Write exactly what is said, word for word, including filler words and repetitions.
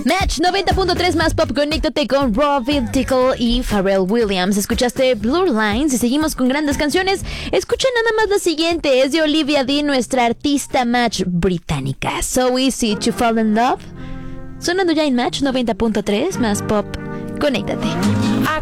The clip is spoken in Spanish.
Match noventa punto tres más pop, conéctate con Robbie Tickle y Pharrell Williams. Escuchaste Blue Lines y seguimos con grandes canciones. Escucha nada más la siguiente, es de Olivia Dean, nuestra artista Match británica. So Easy to Fall in Love. Sonando ya en Match noventa punto tres más pop, conéctate.